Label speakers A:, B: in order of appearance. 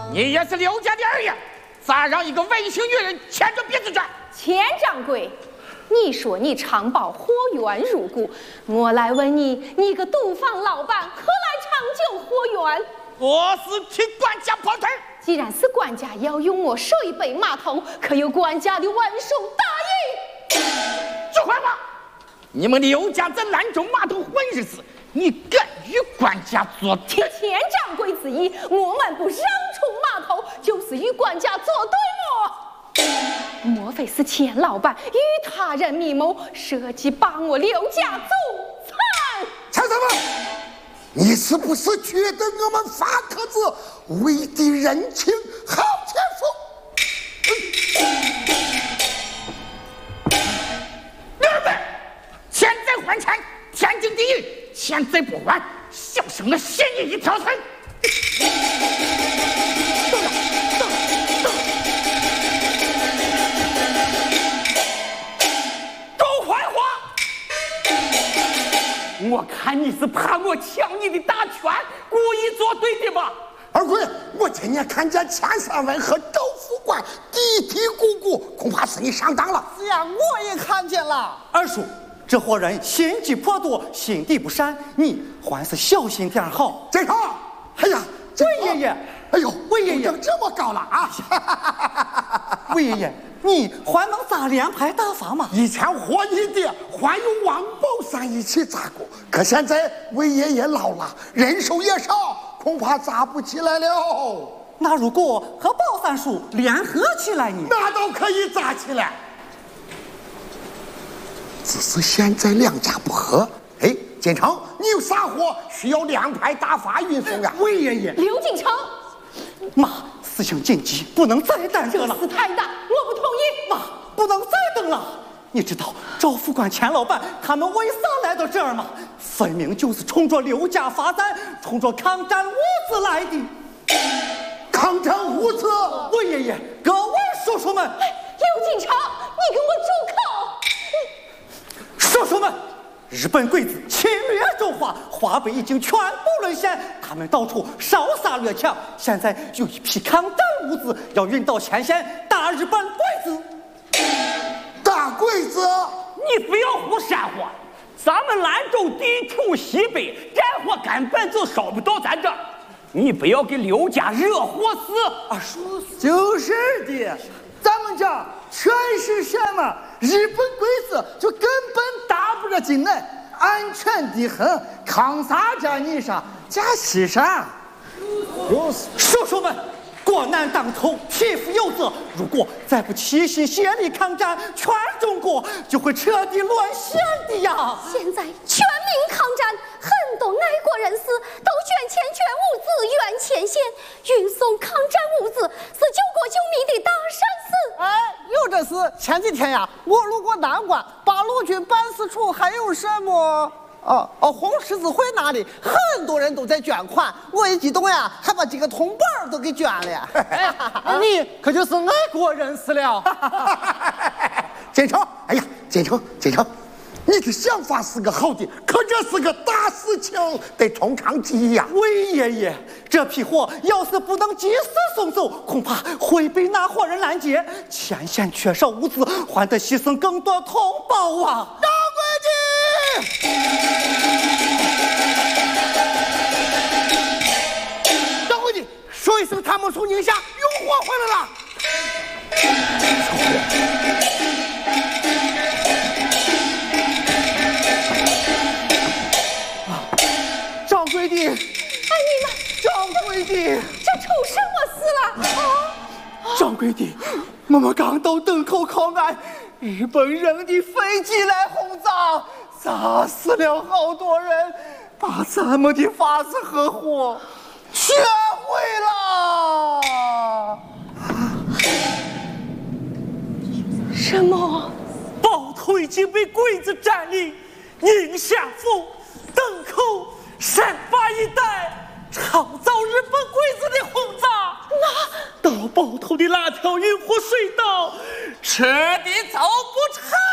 A: 你也是刘家的儿爷，咋让一个违心女人牵着鼻子转？
B: 钱掌柜，你说你常保货源入股，我来问你，你个赌坊老板何来长久货源？
A: 我是替管家跑腿。
B: 既然是管家要用我水北码头，可有管家的文书答应？
A: 这坏话！你们刘家在兰州码头混日子，你敢与管家作对？
B: 钱掌柜之意，我们不让出码头，就是与管家作对么？莫非是钱老板与他人密谋，设计把我刘家祖残？
C: 钱什么？你是不是觉得我们发特子为的人情好钱
A: 二辈，欠债还钱，天经地义；欠债不还，小生我信你一条腿。都坏话！我看你是怕我抢你的大权，故意作对的吧？
C: 二贵，我今年看见钱三文和周副官嘀嘀咕咕，恐怕是你上当了。
D: 是呀，我也看见了。
E: 二叔，这伙人心机颇多，心地不善，你还是小心点好。
C: 这个，哎呀，
E: 魏爷爷，
C: 哎呦，
E: 魏爷爷
C: 长这么高了啊！
E: 魏爷爷，你还能砸连排大发吗？
C: 以前和你爹还有王宝山一起砸过，可现在魏爷爷老了，人手也少，恐怕砸不起来了。
E: 那如果和宝三叔联合起来呢？
C: 那倒可以砸起来，只是现在两家不和。哎，金城，你有啥货需要连排大发运送呀？
E: 魏爷爷，
B: 刘锦成，
E: 妈，事情紧急，不能再耽搁了。
B: 事太大，我不同意。
E: 妈，不能再等了。你知道赵副官、钱老板他们为啥来到这儿吗？分明就是冲着刘家发展，冲着抗战物资来的。
C: 抗战物资！
E: 魏爷爷，各位叔叔们，
B: 刘锦成，你给我住口！
E: 叔叔们，日本鬼子侵略中华，华北已经全部沦陷，他们到处烧杀掠抢，现在有一批抗战物资要运到前线打日本鬼子。
C: 打鬼子！
A: 你不要胡煽火！咱们兰州地处西北，战火根本就烧不到咱这儿。你不要给刘家惹祸死！
E: 二叔，
D: 就是的，咱们这全是什么？日本鬼子就根本打不着进来，安全的很，抗啥战你上加西山。
E: 叔叔们，国难当头，匹夫有责。如果再不齐心协力抗战，全中国就会彻底沦陷的呀！
B: 现在全民抗战，很多爱国人士都捐钱捐物资援前线，运送抗战物资是救国救民的大善事。
D: 哎，有这事。前几天呀，我路过南关八路军办事处，还有什么？红十字会那里很多人都在捐款，我一激动呀，还把几个铜板都给捐了。
E: 你可就是爱国人士了。
C: 金城，哎呀，金城，你的想法是个好的，可这是个大事情，得从长计议呀。
E: 魏爷爷，这批货要是不能及时送走，恐怕会被那伙人拦截。前线缺少物资，还得牺牲更多同胞啊！
C: 张规矩，张规矩，说一声他们从宁夏运货回来了。
D: 张规矩，
B: 哎，你们
D: 张规矩，
B: 这出什么事了啊？
E: 张规矩，我们刚到渡口靠岸，日本人的飞机来轰炸，炸死了好多人，把咱们的法子和货全毁了。
B: 什么？
E: 宝头已经被鬼子占领，宁夏府、登口、陕巴一带常遭日本鬼子的轰炸。到宝头的那条运货水道彻底走不成